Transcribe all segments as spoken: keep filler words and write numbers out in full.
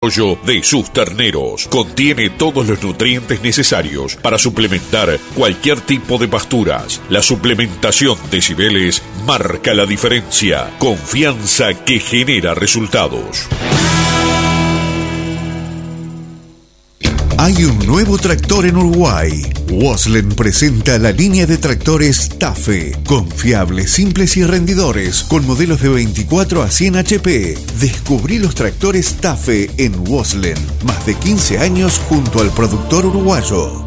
desarrollo de sus terneros. Contiene todos los nutrientes necesarios para suplementar cualquier tipo de pasturas. La suplementación de Cibeles marca la diferencia. Confianza que genera resultados. Hay un nuevo tractor en Uruguay. Waslen presenta la línea de tractores TAFE, confiables, simples y rendidores, con modelos de veinticuatro a cien H P. Descubrí los tractores TAFE en Waslen, más de quince años junto al productor uruguayo.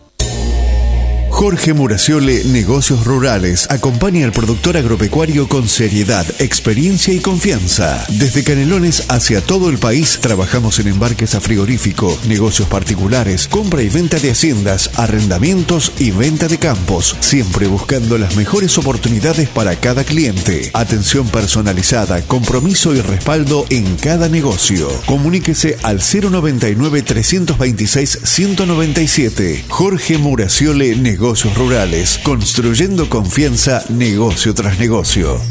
Jorge Muraciole, Negocios Rurales, acompaña al productor agropecuario con seriedad, experiencia y confianza. Desde Canelones hacia todo el país trabajamos en embarques a frigorífico, negocios particulares, compra y venta de haciendas, arrendamientos y venta de campos, siempre buscando las mejores oportunidades para cada cliente. Atención personalizada, compromiso y respaldo en cada negocio. Comuníquese al cero noventa y nueve, trescientos veintiséis, ciento noventa y siete. Jorge Muraciole, Negocios Rurales, construyendo confianza negocio tras negocio.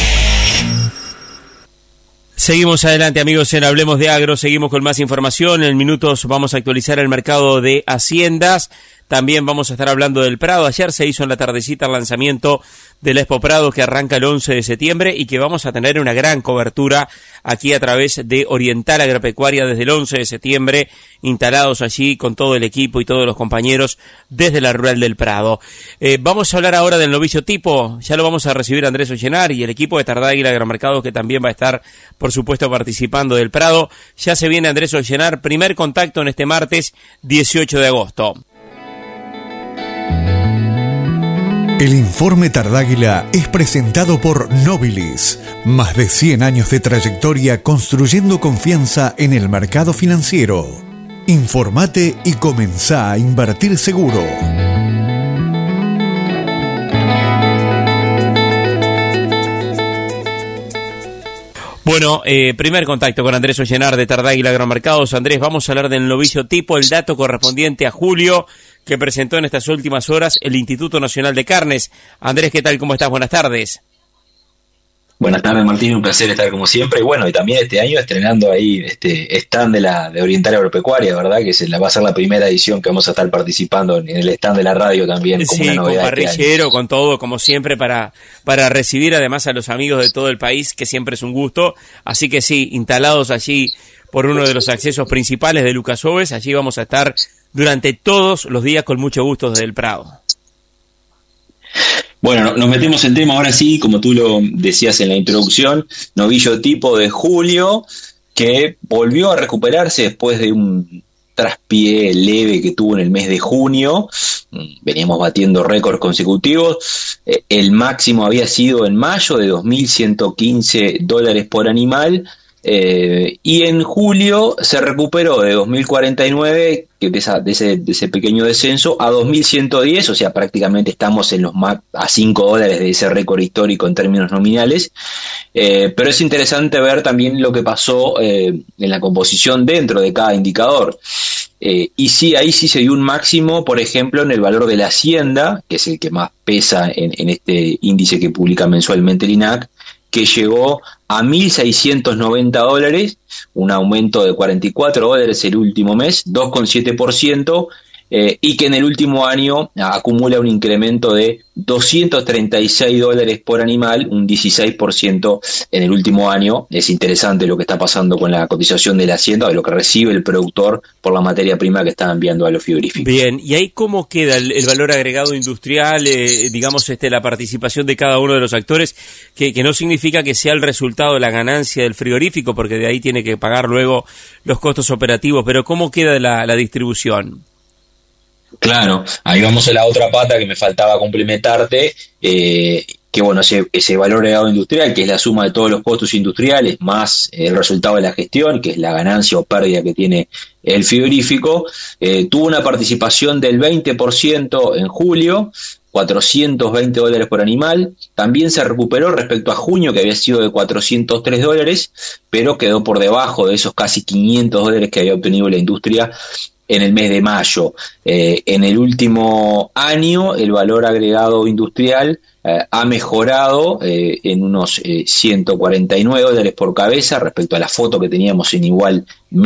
Seguimos adelante, amigos, en Hablemos de Agro. Seguimos con más información. En minutos vamos a actualizar el mercado de haciendas. También vamos a estar hablando del Prado. Ayer se hizo en la tardecita el lanzamiento de la Expo Prado, que arranca el once de septiembre y que vamos a tener una gran cobertura aquí a través de Oriental Agropecuaria desde el once de septiembre, instalados allí con todo el equipo y todos los compañeros desde la Rural del Prado. Eh, vamos a hablar ahora del novillo tipo. Ya lo vamos a recibir Andrés Ollenar y el equipo de Tardáguila Agromercados, que también va a estar, por supuesto, participando del Prado. Ya se viene Andrés Ollenar, primer contacto en este martes dieciocho de agosto. El informe Tardáguila es presentado por Nobilis. Más de cien años de trayectoria construyendo confianza en el mercado financiero. Informate y comenzá a invertir seguro. Bueno, eh, primer contacto con Andrés Ollenar de Tardáguila Agromercados. Andrés, vamos a hablar del novillo tipo, el dato correspondiente a julio, que presentó en estas últimas horas el Instituto Nacional de Carnes. Andrés, ¿qué tal? ¿Cómo estás? Buenas tardes. Buenas tardes, Martín, un placer estar como siempre. Y bueno, y también este año estrenando ahí este stand de la de Oriental Agropecuaria, ¿verdad? Que se la va a ser la primera edición que vamos a estar participando en el stand de la radio también. Como sí, una novedad con parrillero, este año. con todo, como siempre, para, para recibir además a los amigos de todo el país, que siempre es un gusto. Así que sí, instalados allí por uno de los accesos principales de Lucas Oves, allí vamos a estar durante todos los días con mucho gusto desde el Prado. Bueno, nos metemos en tema ahora sí, como tú lo decías en la introducción, novillo tipo de julio, que volvió a recuperarse después de un traspié leve que tuvo en el mes de junio. Veníamos batiendo récords consecutivos. El máximo había sido en mayo de dos mil ciento quince dólares por animal. Eh, y en julio se recuperó de dos mil cuarenta y nueve, que de, esa, de, ese, de ese pequeño descenso, a dos mil ciento diez, o sea, prácticamente estamos en los más, a cinco dólares de ese récord histórico en términos nominales. Eh, pero es interesante ver también lo que pasó eh, en la composición dentro de cada indicador. Eh, y sí, ahí sí se dio un máximo, por ejemplo, en el valor de la hacienda, que es el que más pesa en, en este índice que publica mensualmente el I N A C, que llegó a mil seiscientos noventa dólares, un aumento de cuarenta y cuatro dólares el último mes, dos coma siete por ciento, eh, y que en el último año acumula un incremento de doscientos treinta y seis dólares por animal, un dieciséis por ciento en el último año. Es interesante lo que está pasando con la cotización de la hacienda, de lo que recibe el productor por la materia prima que está enviando a los frigoríficos. Bien, ¿y ahí cómo queda el, el valor agregado industrial, eh, digamos, este, la participación de cada uno de los actores, que, que no significa que sea el resultado de la ganancia del frigorífico, porque de ahí tiene que pagar luego los costos operativos, pero cómo queda la, la distribución? Claro, ahí vamos a la otra pata que me faltaba complementarte, eh, que bueno, ese, ese valor agregado industrial, que es la suma de todos los costos industriales más el resultado de la gestión, que es la ganancia o pérdida que tiene el frigorífico, eh, tuvo una participación del veinte por ciento en julio, cuatrocientos veinte dólares por animal. También se recuperó respecto a junio, que había sido de cuatrocientos tres dólares, pero quedó por debajo de esos casi quinientos dólares que había obtenido la industria en el mes de mayo. Eh, en el último año el valor agregado industrial eh, ha mejorado eh, en unos eh, ciento cuarenta y nueve dólares por cabeza respecto a la foto que teníamos en igual mes del año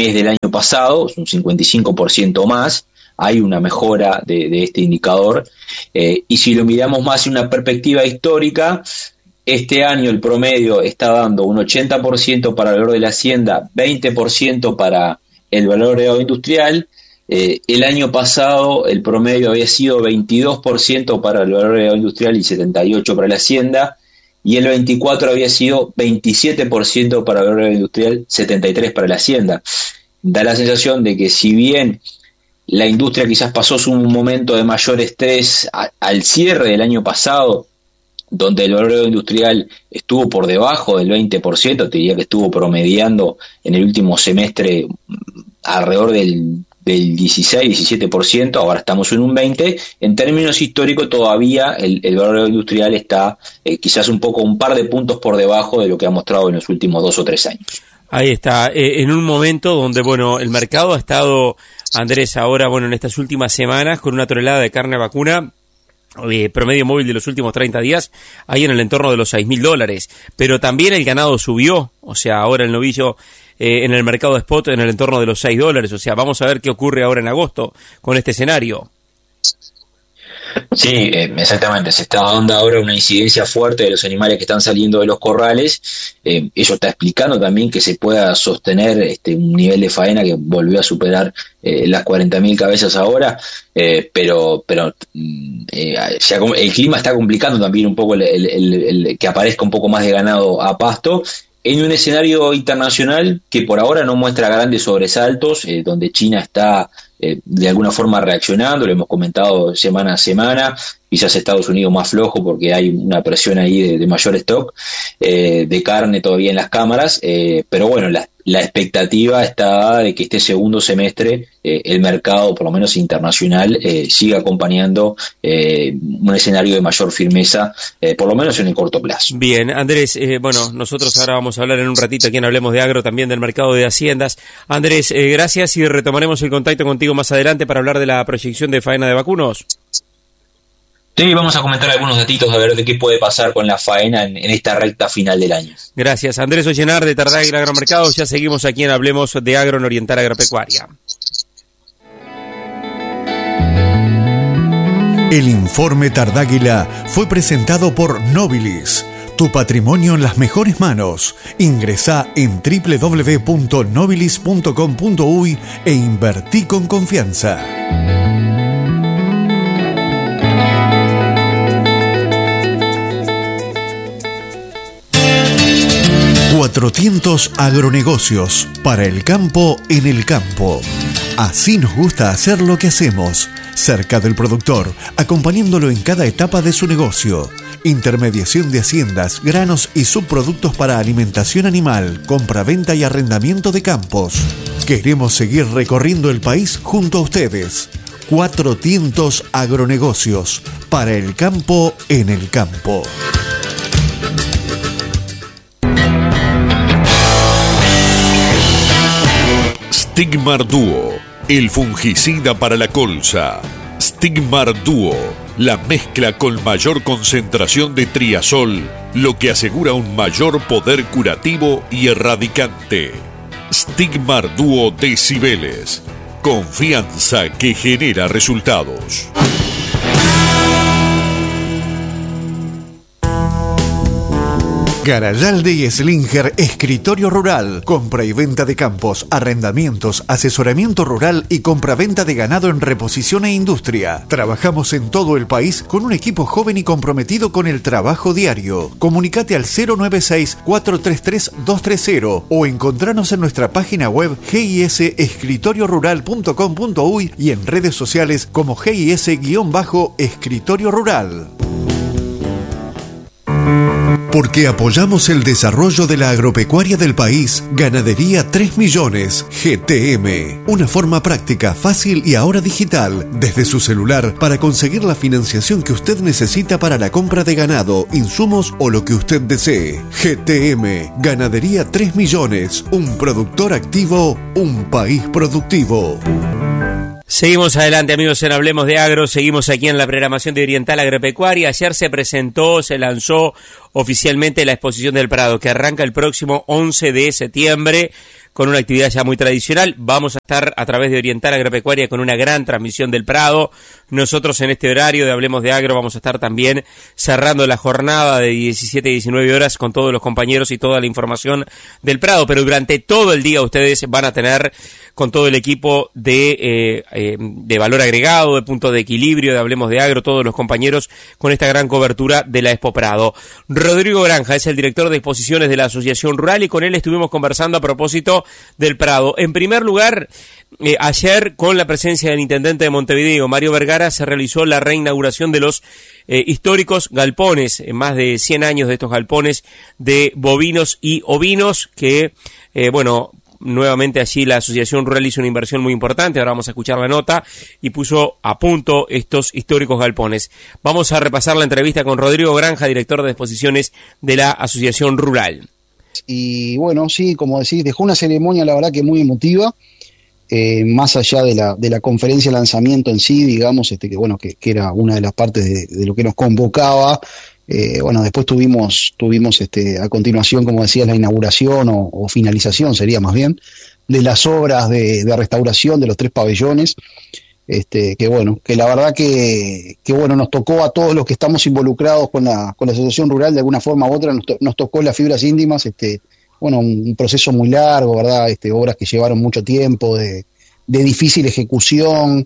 año pasado, es un cincuenta y cinco por ciento más. Hay una mejora de, de este indicador. Eh, y si lo miramos más en una perspectiva histórica, este año el promedio está dando un ochenta por ciento para el valor de la hacienda, veinte por ciento para el valor agregado industrial. Eh, el año pasado el promedio había sido veintidós por ciento para el valor agregado industrial y setenta y ocho por ciento para la hacienda. Y el veinticuatro había sido veintisiete por ciento para el valor agregado industrial, setenta y tres por ciento para la hacienda. Da la sensación de que si bien la industria quizás pasó un momento de mayor estrés a, al cierre del año pasado, donde el valor industrial estuvo por debajo del veinte por ciento, te diría que estuvo promediando en el último semestre alrededor del, del dieciséis, diecisiete por ciento, ahora estamos en un veinte por ciento, en términos históricos todavía el, el valor industrial está eh, quizás un poco, un par de puntos por debajo de lo que ha mostrado en los últimos dos o tres años. Ahí está, eh, en un momento donde, bueno, el mercado ha estado, Andrés, ahora, bueno, en estas últimas semanas, con una tonelada de carne vacuna, eh, promedio móvil de los últimos treinta días, ahí en el entorno de los seis mil dólares. Pero también el ganado subió, o sea, ahora el novillo eh, en el mercado de spot en el entorno de los seis dólares. O sea, vamos a ver qué ocurre ahora en agosto con este escenario. Sí, eh, exactamente, se está dando ahora una incidencia fuerte de los animales que están saliendo de los corrales. Eh, eso está explicando también que se pueda sostener este, un nivel de faena que volvió a superar eh, las cuarenta mil cabezas ahora, eh, pero pero eh, ya, el clima está complicando también un poco el, el, el, el que aparezca un poco más de ganado a pasto, en un escenario internacional que por ahora no muestra grandes sobresaltos, eh, donde China está eh, de alguna forma reaccionando, lo hemos comentado semana a semana, quizás Estados Unidos más flojo porque hay una presión ahí de, de mayor stock eh, de carne todavía en las cámaras, eh, pero bueno, la, la expectativa está de que este segundo semestre eh, el mercado, por lo menos internacional, eh, siga acompañando eh, un escenario de mayor firmeza, eh, por lo menos en el corto plazo. Bien, Andrés, eh, bueno, nosotros ahora vamos a hablar en un ratito aquí en Hablemos de Agro, también del mercado de haciendas. Andrés, eh, gracias y retomaremos el contacto contigo más adelante para hablar de la proyección de faena de vacunos. Sí, vamos a comentar algunos datitos a ver de qué puede pasar con la faena en, en esta recta final del año. Gracias. Andrés Ollenar de Tardáguila Agromercados. Ya seguimos aquí en Hablemos de Agro en Oriental Agropecuaria. El informe Tardáguila fue presentado por Nobilis. Tu patrimonio en las mejores manos. Ingresá en doble u doble u doble u punto nobilis punto com punto uy e invertí con confianza. cuatrocientos Agronegocios, para el campo en el campo. Así nos gusta hacer lo que hacemos, cerca del productor, acompañándolo en cada etapa de su negocio. Intermediación de haciendas, granos y subproductos para alimentación animal, compra-venta y arrendamiento de campos. Queremos seguir recorriendo el país junto a ustedes. cuatrocientos Agronegocios, para el campo en el campo. Stigmar Duo, el fungicida para la colza. Stigmar Duo, la mezcla con mayor concentración de triazol, lo que asegura un mayor poder curativo y erradicante. Stigmar Duo de Cibeles, confianza que genera resultados. Garayalde y Slinger, escritorio rural, compra y venta de campos, arrendamientos, asesoramiento rural y compra-venta de ganado en reposición e industria. Trabajamos en todo el país con un equipo joven y comprometido con el trabajo diario. Comunicate al cero nueve seis, cuatro tres tres, dos tres cero o encontranos en nuestra página web g i s escritorio rural punto com punto uy y en redes sociales como G I S-Escritorio Rural. Porque apoyamos el desarrollo de la agropecuaria del país, Ganadería tres millones, G T M. Una forma práctica, fácil y ahora digital, desde su celular, para conseguir la financiación que usted necesita para la compra de ganado, insumos o lo que usted desee. G T M, Ganadería tres millones, un productor activo, un país productivo. Seguimos adelante, amigos, en Hablemos de Agro. Seguimos aquí en la programación de Oriental Agropecuaria. Ayer se presentó, se lanzó oficialmente la exposición del Prado, que arranca el próximo once de septiembre con una actividad ya muy tradicional. Vamos a estar a través de Oriental Agropecuaria con una gran transmisión del Prado. Nosotros en este horario de Hablemos de Agro vamos a estar también cerrando la jornada de diecisiete a diecinueve horas con todos los compañeros y toda la información del Prado, pero durante todo el día ustedes van a tener con todo el equipo de, eh, eh, de valor agregado, de punto de equilibrio, de Hablemos de Agro, todos los compañeros con esta gran cobertura de la Expo Prado. Rodrigo Granja es el director de exposiciones de la Asociación Rural y con él estuvimos conversando a propósito del Prado. En primer lugar, eh, ayer con la presencia del intendente de Montevideo, Mario Vergara, se realizó la reinauguración de los eh, históricos galpones, eh, más de cien años de estos galpones de bovinos y ovinos que, eh, bueno, nuevamente allí la Asociación Rural hizo una inversión muy importante, ahora vamos a escuchar la nota, y puso a punto estos históricos galpones. Vamos a repasar la entrevista con Rodrigo Granja, director de exposiciones de la Asociación Rural. Y bueno, sí, como decís, dejó una ceremonia la verdad que muy emotiva, eh, más allá de la, de la conferencia de lanzamiento en sí, digamos, este que bueno, que, que era una de las partes de, de lo que nos convocaba. Eh, bueno, después tuvimos, tuvimos este, a continuación, como decías, la inauguración o, o finalización, sería más bien, de las obras de, de restauración de los tres pabellones, este, que bueno, que la verdad que, que bueno, nos tocó a todos los que estamos involucrados con la, con la Asociación Rural, de alguna forma u otra, nos, to, nos tocó las fibras íntimas, este, bueno, un, un proceso muy largo, ¿verdad? Este, obras que llevaron mucho tiempo, de, de difícil ejecución,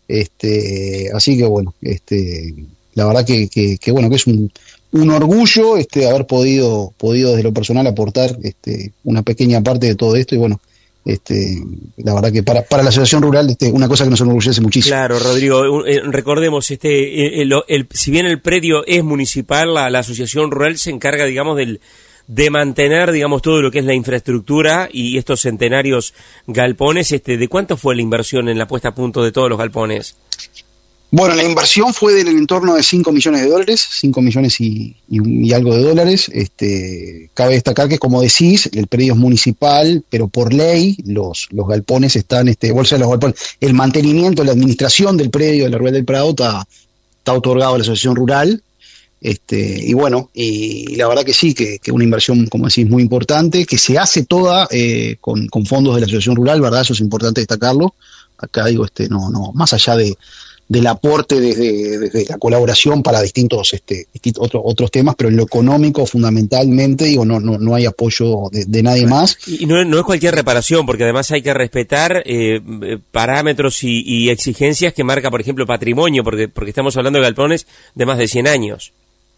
este, así que bueno, este... La verdad que, que, que bueno, que es un, un orgullo este haber podido, podido desde lo personal aportar este, una pequeña parte de todo esto y bueno, este, la verdad que para, para la Asociación Rural este, una cosa que nos enorgullece muchísimo. Claro, Rodrigo, eh, recordemos, este, el, el, el, si bien el predio es municipal, la, la Asociación Rural se encarga, digamos, del de mantener, digamos, todo lo que es la infraestructura y estos centenarios galpones. Este, ¿de cuánto fue la inversión en la puesta a punto de todos los galpones? Bueno, la inversión fue del entorno de cinco millones de dólares, cinco millones y, y, y algo de dólares. Este, cabe destacar que, como decís, el predio es municipal, pero por ley los, los galpones están, este, bolsa de los galpones, el mantenimiento, la administración del predio de la Rural del Prado está, está otorgado a la Asociación Rural. Este, y bueno, y, y la verdad que sí, que, que una inversión, como decís, muy importante, que se hace toda eh, con, con fondos de la Asociación Rural, ¿verdad? Eso es importante destacarlo. Acá digo, este, no, no, más allá de del aporte desde, desde la colaboración para distintos, este, distintos otros, otros temas, pero en lo económico fundamentalmente, digo, no, no, no hay apoyo de, de nadie más. Y no, no es cualquier reparación, porque además hay que respetar eh, parámetros y, y exigencias que marca, por ejemplo, patrimonio, porque, porque estamos hablando de galpones de más de cien años.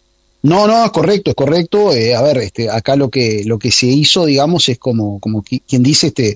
No, no, es correcto, es correcto. Eh, a ver, este, acá lo que, lo que se hizo, digamos, es como, como quien dice, este,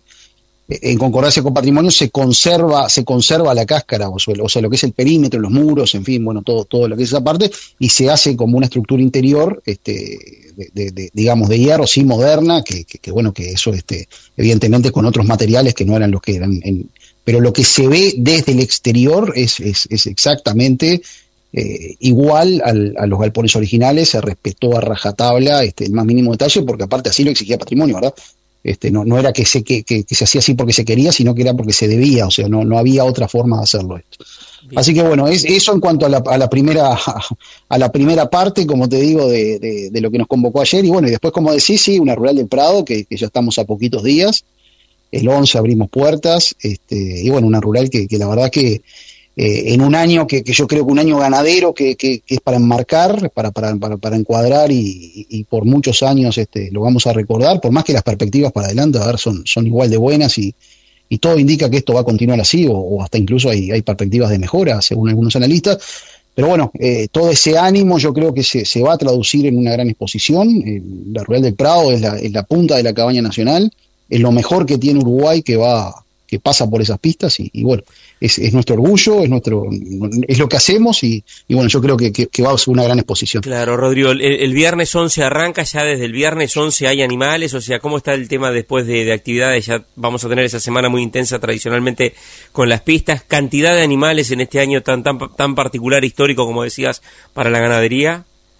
en concordancia con patrimonio se conserva se conserva la cáscara, o sea, o sea, lo que es el perímetro, los muros, en fin, bueno, todo todo lo que es esa parte, y se hace como una estructura interior, este, de, de, de, digamos, de hierro, sí, moderna, que, que, que bueno, que eso, este, evidentemente con otros materiales que no eran los que eran, en, pero lo que se ve desde el exterior es, es, es exactamente eh, igual al, a los galpones originales, se respetó a rajatabla este, el más mínimo detalle, porque aparte así lo exigía patrimonio, ¿verdad? Este, no, no era que se, que, que, que se hacía así porque se quería, sino que era porque se debía, o sea, no, no había otra forma de hacerlo esto. Bien. Así que bueno, es, eso en cuanto a la, a la primera a la primera parte, como te digo, de, de, de lo que nos convocó ayer, y bueno, y después, como decís, sí, una Rural del Prado, que, que ya estamos a poquitos días, el once abrimos puertas, este, y bueno, una rural que, que la verdad que Eh, en un año que, que yo creo que un año ganadero que, que, que es para enmarcar, para, para, para, para encuadrar y, y, y por muchos años este, lo vamos a recordar, por más que las perspectivas para adelante a ver, son, son igual de buenas y, y todo indica que esto va a continuar así o, o hasta incluso hay, hay perspectivas de mejora según algunos analistas, pero bueno, eh, todo ese ánimo yo creo que se, se va a traducir en una gran exposición. Eh, la Rural del Prado es la, es la punta de la cabaña nacional, es lo mejor que tiene Uruguay que va que pasa por esas pistas y, y bueno, es, es nuestro orgullo, es nuestro es lo que hacemos y, y bueno, yo creo que, que, que va a ser una gran exposición. Claro, Rodrigo, el, el viernes once arranca, ya desde el viernes once hay animales, o sea, ¿cómo está el tema después de, de actividades? Ya vamos a tener esa semana muy intensa tradicionalmente con las pistas, cantidad de animales en este año tan tan tan particular, histórico, como decías, para la ganadería.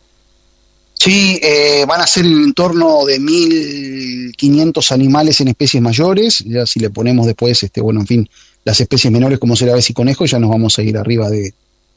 Sí, eh, van a ser en torno de mil quinientos animales en especies mayores, ya si le ponemos después, este, bueno, en fin, las especies menores como será aves y conejos, ya nos vamos a ir arriba de,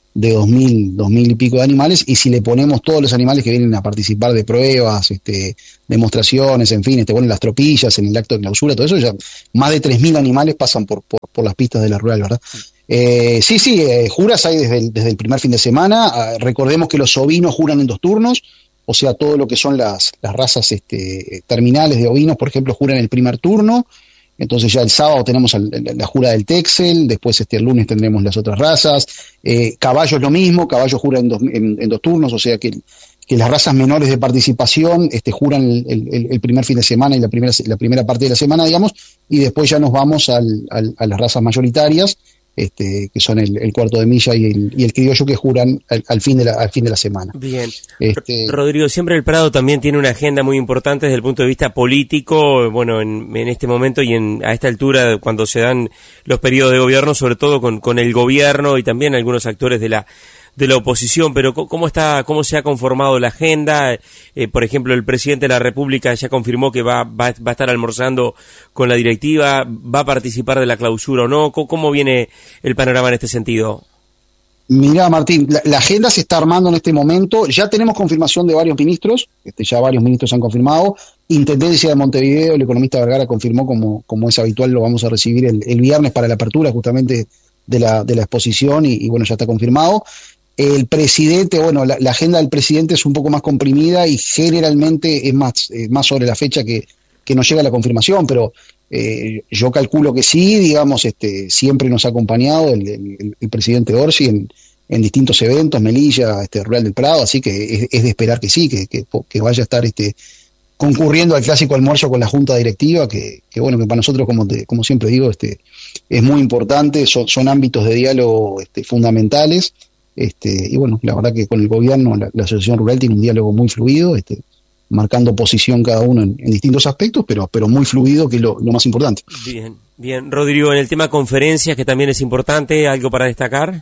de dos mil, dos mil y pico de animales, y si le ponemos todos los animales que vienen a participar de pruebas, este, demostraciones, en fin, este, bueno, las tropillas, en el acto de clausura, todo eso, ya más de tres mil animales pasan por, por, por las pistas de la rural, ¿verdad? Eh, sí, sí, eh, juras hay desde el, desde el primer fin de semana. Uh, recordemos que los ovinos juran en dos turnos, o sea, todo lo que son las, las razas este, terminales de ovinos, por ejemplo, juran el primer turno. Entonces ya el sábado tenemos el, el, la jura del Texel, después este, el lunes tendremos las otras razas. Eh, caballo es lo mismo, caballo jura en dos, en, en dos turnos, o sea que, que las razas menores de participación este, juran el, el, el primer fin de semana y la primera, la primera parte de la semana, digamos, y después ya nos vamos al, al, a las razas mayoritarias, Este, que son el, el cuarto de milla y el, y el criollo, que juran al, al fin de la al fin de la semana. Bien. Este, Rodrigo, siempre el Prado también tiene una agenda muy importante desde el punto de vista político, bueno, en, en este momento y en a esta altura, cuando se dan los periodos de gobierno, sobre todo con, con el gobierno y también algunos actores de la de la oposición, pero ¿cómo está, cómo se ha conformado la agenda? Eh, por ejemplo, el presidente de la República ya confirmó que va, va, va a estar almorzando con la directiva, ¿va a participar de la clausura o no? ¿Cómo, cómo viene el panorama en este sentido? Mirá, Martín, la, la agenda se está armando en este momento, ya tenemos confirmación de varios ministros, este, ya varios ministros han confirmado. Intendencia de Montevideo, el economista Vergara confirmó, como, como es habitual, lo vamos a recibir el, el viernes para la apertura justamente de la, de la exposición, y, y bueno, ya está confirmado. El presidente, bueno, la, la agenda del presidente es un poco más comprimida y generalmente es más, eh, más sobre la fecha que, que nos llega la confirmación, pero eh, yo calculo que sí, digamos, este, siempre nos ha acompañado el, el, el presidente Orsi en, en distintos eventos, Melilla, este, Rural del Prado, así que es, es de esperar que sí, que, que, que vaya a estar este, concurriendo al clásico almuerzo con la junta directiva, que, que bueno, que para nosotros, como, te, como siempre digo, este, es muy importante, son, son ámbitos de diálogo este, fundamentales. Este, y bueno, la verdad que con el gobierno, la, la Asociación Rural tiene un diálogo muy fluido, este, marcando posición cada uno en, en distintos aspectos, pero, pero muy fluido, que es lo, lo más importante. Bien, bien. Rodrigo, en el tema conferencias, que también es importante, ¿algo para destacar?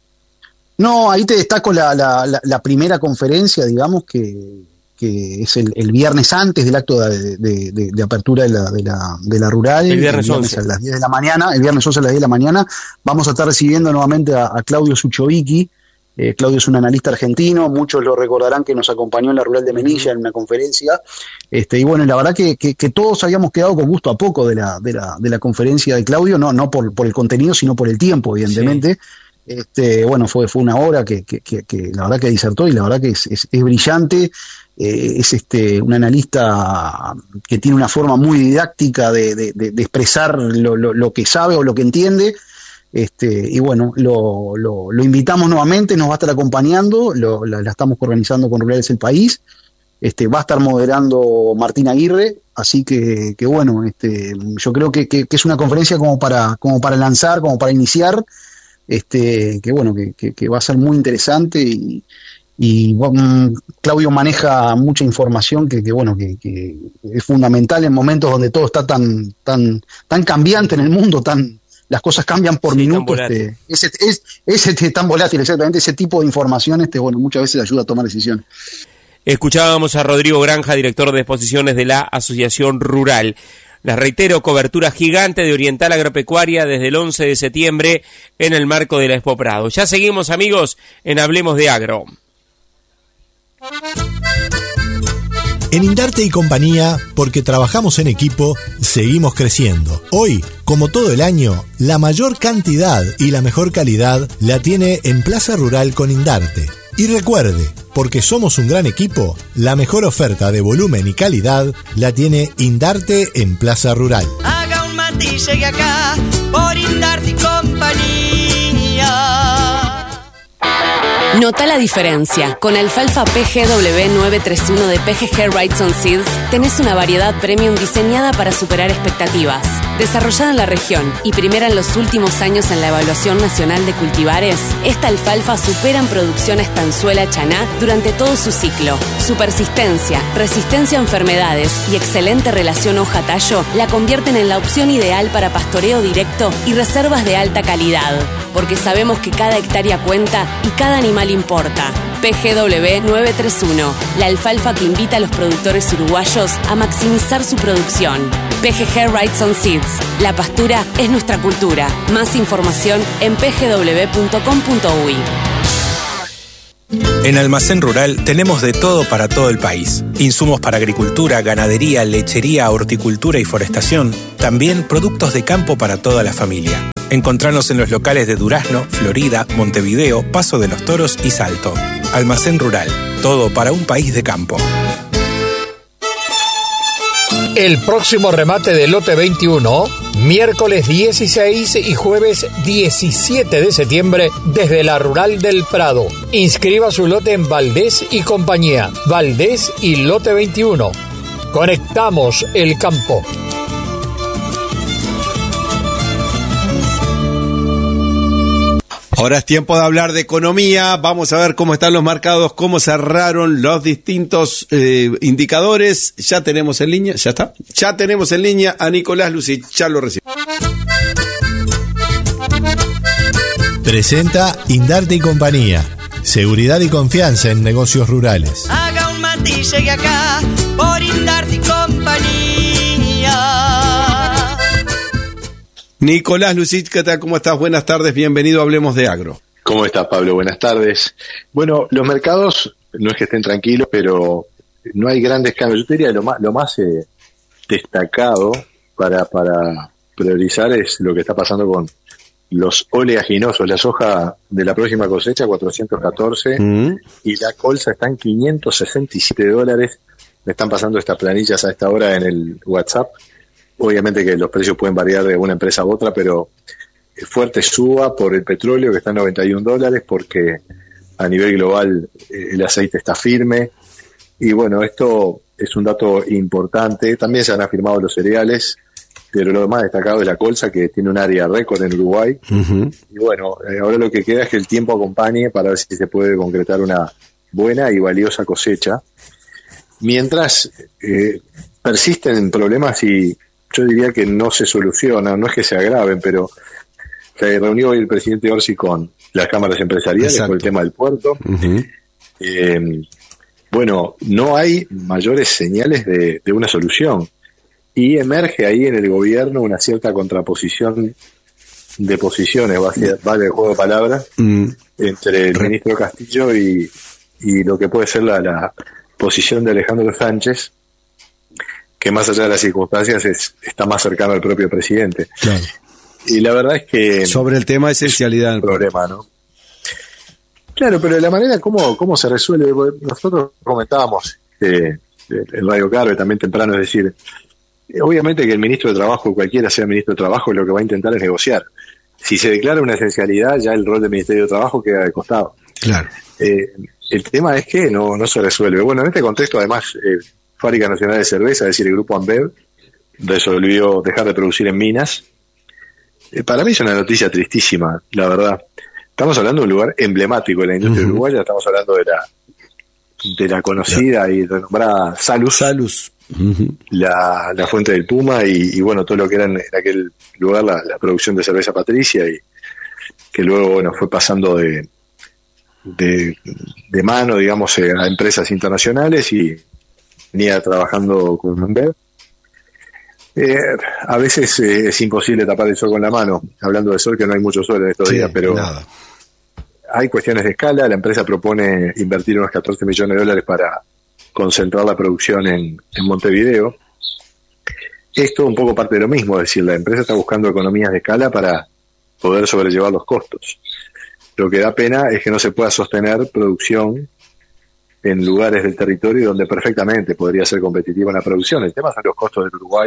No, ahí te destaco la, la, la, la primera conferencia, digamos, que, que es el, el viernes antes del acto de, de, de, de apertura de la, de, la, de la rural. El viernes, el viernes once. A las diez de la mañana, el viernes once a las diez de la mañana, vamos a estar recibiendo nuevamente a, a Claudio Suchovicki. Eh, Claudio es un analista argentino, muchos lo recordarán que nos acompañó en la Rural de Melilla en una conferencia, este, y bueno, la verdad que, que, que todos habíamos quedado con gusto a poco de la, de la, de la conferencia de Claudio, no, no por, por el contenido, sino por el tiempo, evidentemente. Sí. Este, bueno, fue, fue una hora que, que, que, que la verdad que disertó, y la verdad que es, es, es brillante. Eh, es este un analista que tiene una forma muy didáctica de, de, de, de expresar lo, lo, lo que sabe o lo que entiende. Este, y bueno, lo, lo, lo invitamos nuevamente, nos va a estar acompañando, lo, la, la estamos organizando con Rurales El País, este, va a estar moderando Martín Aguirre, así que, que bueno, este, yo creo que, que, que es una conferencia como para, como para lanzar, como para iniciar, este, que bueno, que, que, que va a ser muy interesante, y, y bueno, Claudio maneja mucha información que, que bueno, que, que es fundamental en momentos donde todo está tan, tan, tan cambiante en el mundo, tan las cosas cambian por sí, minutos, este, ese, es, ese tan volátil, exactamente, ese tipo de información, este, bueno, muchas veces ayuda a tomar decisiones. Escuchábamos a Rodrigo Granja, director de exposiciones de la Asociación Rural. Les reitero, cobertura gigante de Oriental Agropecuaria desde el once de septiembre en el marco de la Expo Prado. Ya seguimos, amigos, en Hablemos de Agro. En Indarte y Compañía, porque trabajamos en equipo, seguimos creciendo. Hoy, como todo el año, la mayor cantidad y la mejor calidad la tiene en Plaza Rural con Indarte. Y recuerde, porque somos un gran equipo, la mejor oferta de volumen y calidad la tiene Indarte en Plaza Rural. Haga un mate y llegue acá, por Indarte y Compañía. Nota la diferencia. Con alfalfa P G W nueve tres uno de P G G Wrightson Seeds tenés una variedad premium diseñada para superar expectativas. Desarrollada en la región y primera en los últimos años en la evaluación nacional de cultivares, esta alfalfa supera en producción a estanzuela chaná durante todo su ciclo. Su persistencia, resistencia a enfermedades y excelente relación hoja-tallo la convierten en la opción ideal para pastoreo directo y reservas de alta calidad. Porque sabemos que cada hectárea cuenta y cada animal importa. P G W nueve tres uno, la alfalfa que invita a los productores uruguayos a maximizar su producción. P G G Wrightson Seeds, la pastura es nuestra cultura. Más información en p g w punto com punto u y. En Almacén Rural tenemos de todo para todo el país. Insumos para agricultura, ganadería, lechería, horticultura y forestación. También productos de campo para toda la familia. Encontranos en los locales de Durazno, Florida, Montevideo, Paso de los Toros y Salto. Almacén Rural, todo para un país de campo. El próximo remate del lote veintiuno, miércoles dieciséis y jueves diecisiete de septiembre, desde la Rural del Prado. Inscriba su lote en Valdés y compañía. Valdés y lote veintiuno. Conectamos el campo. Ahora es tiempo de hablar de economía. Vamos a ver cómo están los mercados, cómo cerraron los distintos eh, indicadores. Ya tenemos en línea, ya está. Ya tenemos en línea a Nicolás Lucich, ya lo recibimos. Presenta Indarte y Compañía. Seguridad y confianza en negocios rurales. Haga un mate y llegue acá por Indarte y Compañía. Nicolás Lucich, ¿qué tal? ¿Cómo estás? Buenas tardes, bienvenido a Hablemos de Agro. ¿Cómo estás, Pablo? Buenas tardes. Bueno, los mercados no es que estén tranquilos, pero no hay grandes cambios. Yo te diría lo más, lo más eh, destacado para, para priorizar es lo que está pasando con los oleaginosos. La soja de la próxima cosecha, cuatrocientos catorce, mm. y la colza está en quinientos sesenta y siete dólares. Me están pasando estas planillas a esta hora en el WhatsApp. Obviamente que los precios pueden variar de una empresa a otra, pero fuerte suba por el petróleo, que está en noventa y un dólares, porque a nivel global el aceite está firme. Y bueno, esto es un dato importante. También se han afirmado los cereales, pero lo más destacado es la colza, que tiene un área récord en Uruguay. Uh-huh. Y bueno, ahora lo que queda es que el tiempo acompañe para ver si se puede concretar una buena y valiosa cosecha. Mientras eh, persisten problemas y yo diría que no se solucionan, no es que se agraven, pero se reunió hoy el presidente Orsi con las cámaras empresariales. Exacto. Por el tema del puerto. Uh-huh. Eh, bueno, no hay mayores señales de, de una solución. Y emerge ahí en el gobierno una cierta contraposición de posiciones, vale el juego de palabras, mm. entre el ministro Castillo y, y lo que puede ser la, la posición de Alejandro Sánchez, que más allá de las circunstancias es, está más cercano al propio presidente. Claro. Y la verdad es que... Sobre el tema de esencialidad. Es un problema, ¿no? Claro, pero de la manera como, cómo se resuelve, nosotros comentábamos eh, en Radio Carve también temprano, es decir, obviamente que el ministro de Trabajo, cualquiera sea ministro de Trabajo, lo que va a intentar es negociar. Si se declara una esencialidad, ya el rol del Ministerio de Trabajo queda de costado. Claro. Eh, el tema es que no, no se resuelve. Bueno, en este contexto, además, eh, Fábrica Nacional de Cerveza, es decir, el grupo Ambev, resolvió dejar de producir en Minas. Eh, para mí es una noticia tristísima, la verdad. Estamos hablando de un lugar emblemático de la industria uh-huh. uruguaya, estamos hablando de la de la conocida y renombrada Salus. Salus. Uh-huh. La, la fuente del Puma y, y bueno, todo lo que era en, en aquel lugar la, la producción de cerveza Patricia, y que luego bueno fue pasando de de, de mano, digamos, eh, a empresas internacionales y venía trabajando con Ambev. Eh, a veces eh, es imposible tapar el sol con la mano, hablando de sol, que no hay mucho sol en estos sí, días, pero nada. Hay cuestiones de escala. La empresa propone invertir unos catorce millones de dólares para concentrar la producción en, en Montevideo. Esto un poco parte de lo mismo, es decir, la empresa está buscando economías de escala para poder sobrellevar los costos. Lo que da pena es que no se pueda sostener producción en lugares del territorio donde perfectamente podría ser competitiva la producción. El tema son los costos del Uruguay.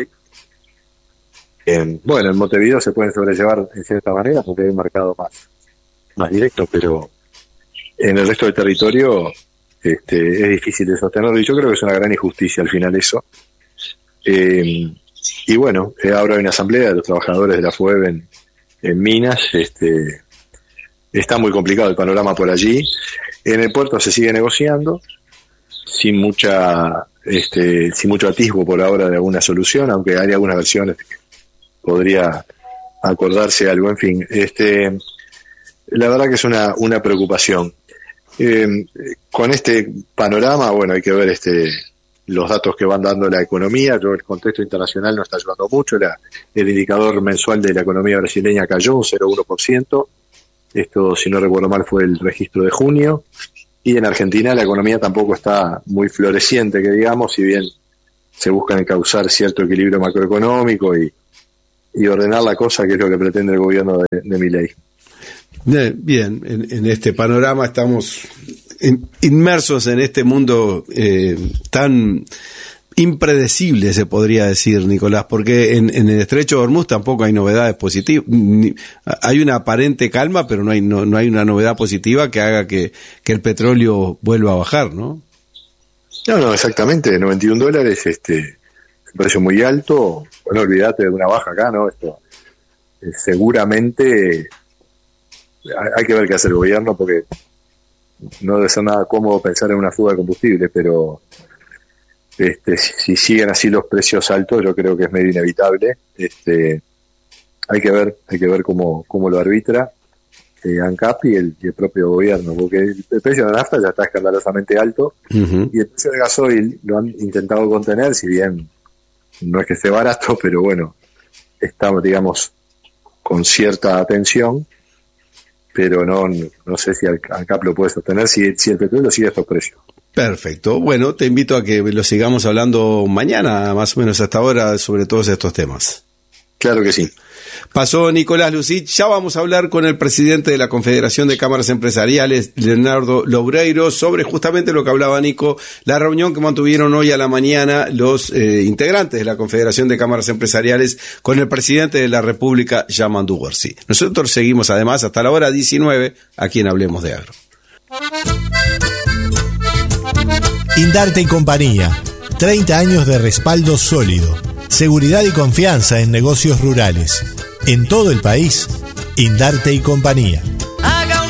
Eh, bueno, en Montevideo se pueden sobrellevar en cierta manera porque hay un mercado más, más directo, pero en el resto del territorio este, es difícil de sostenerlo, y yo creo que es una gran injusticia al final eso. Eh, y bueno, eh, ahora hay una asamblea de los trabajadores de la FUEB en, en Minas. Este, está muy complicado el panorama por allí. En el puerto se sigue negociando sin mucha este, sin mucho atisbo por ahora de alguna solución, aunque hay algunas versiones que podría acordarse algo. En fin, este, la verdad que es una, una preocupación. Eh, con este panorama, bueno, hay que ver este los datos que van dando la economía. Yo, el contexto internacional no está ayudando mucho. La, el indicador mensual de la economía brasileña cayó un cero coma uno por ciento. Esto, si no recuerdo mal, fue el registro de junio. Y en Argentina la economía tampoco está muy floreciente, que digamos, si bien se buscan encauzar cierto equilibrio macroeconómico y, y ordenar la cosa, que es lo que pretende el gobierno de, de Milei. Bien, en, en este panorama estamos in, inmersos en este mundo eh, tan impredecible, se podría decir, Nicolás, porque en, en el estrecho de Hormuz tampoco hay novedades positivas. Ni, hay una aparente calma, pero no hay no, no hay una novedad positiva que haga que, que el petróleo vuelva a bajar, ¿no? No, no, exactamente, noventa y un dólares, este, un precio muy alto. Bueno, olvídate de una baja acá, ¿no? Esto eh, seguramente hay, hay que ver qué hace el gobierno, porque no debe ser nada cómodo pensar en una fuga de combustible, pero este, si, si siguen así los precios altos, yo creo que es medio inevitable. Este, hay que ver, hay que ver cómo, cómo lo arbitra eh, ANCAP y el, y el propio gobierno, porque el, el precio de la nafta ya está escandalosamente alto, uh-huh. y el precio del gasoil lo han intentado contener, si bien no es que esté barato, pero bueno, estamos, digamos, con cierta atención, pero no, no sé si ANCAP lo puede sostener si, si el petróleo sigue a estos precios. Perfecto. Bueno, te invito a que lo sigamos hablando mañana, más o menos hasta ahora, sobre todos estos temas. Claro que sí. Pasó Nicolás Lucich. Ya vamos a hablar con el presidente de la Confederación de Cámaras Empresariales, Leonardo Loureiro, sobre justamente lo que hablaba Nico, la reunión que mantuvieron hoy a la mañana los eh, integrantes de la Confederación de Cámaras Empresariales con el presidente de la República, Yamandu Gorsi. Nosotros seguimos además hasta la hora diecinueve aquí en Hablemos de Agro. Indarte y compañía. treinta años de respaldo sólido. Seguridad y confianza en negocios rurales. En todo el país, Indarte y compañía.